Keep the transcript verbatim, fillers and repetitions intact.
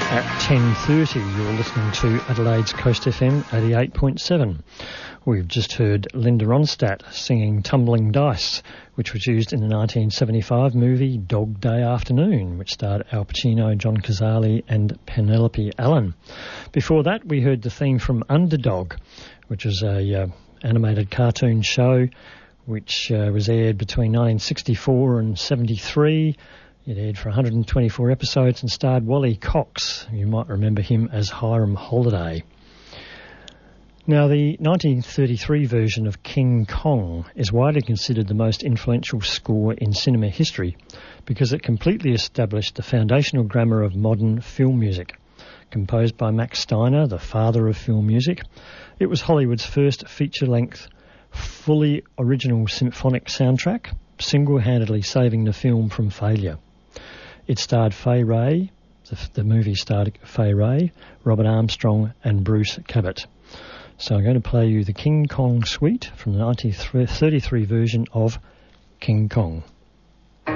At ten thirty, you're listening to Adelaide's Coast F M eighty-eight point seven. We've just heard Linda Ronstadt singing Tumbling Dice, which was used in the nineteen seventy-five movie Dog Day Afternoon, which starred Al Pacino, John Cazale and Penelope Allen. Before that, we heard the theme from Underdog, which was a uh, animated cartoon show which uh, was aired between nineteen sixty-four and seventy-three. It aired for one hundred twenty-four episodes and starred Wally Cox. You might remember him as Hiram Holiday. Now, the nineteen thirty-three version of King Kong is widely considered the most influential score in cinema history because it completely established the foundational grammar of modern film music. Composed by Max Steiner, the father of film music, it was Hollywood's first feature-length, fully original symphonic soundtrack, single-handedly saving the film from failure. It starred Fay Wray, the, the movie starred Fay Wray, Robert Armstrong and Bruce Cabot. So I'm going to play you the King Kong Suite from the nineteen thirty-three version of King Kong.